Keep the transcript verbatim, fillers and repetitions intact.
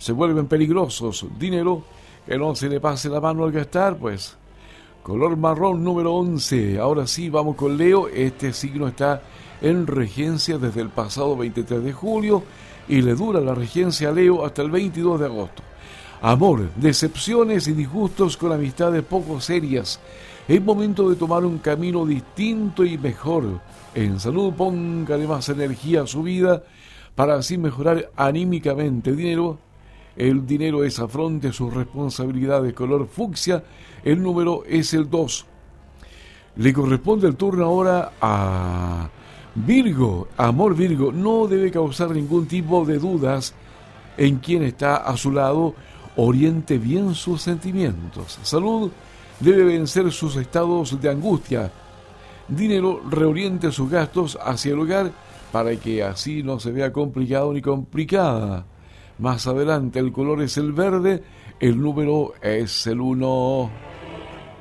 se vuelven peligrosos. Dinero, que no se le pase la mano al gastar, pues. Color marrón número once. Ahora sí, vamos con Leo. Este signo está en regencia desde el pasado veintitrés de julio y le dura la regencia a Leo hasta el veintidós de agosto. Amor, decepciones y disgustos con amistades poco serias. Es momento de tomar un camino distinto y mejor. En salud, póngale más energía a su vida para así mejorar anímicamente. Dinero, el dinero es afronte sus responsabilidades. Color fucsia, el número es el dos. Le corresponde el turno ahora a Virgo. Amor, Virgo, no debe causar ningún tipo de dudas en quien está a su lado. Oriente bien sus sentimientos. Salud, debe vencer sus estados de angustia. Dinero, reoriente sus gastos hacia el hogar para que así no se vea complicado ni complicada. Más adelante el color es el verde, el número es el uno.